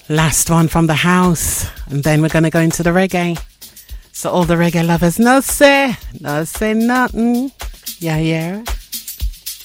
Last one from the house, and then we're going to go into the reggae. So all the reggae lovers, no say nothing. Yeah, yeah.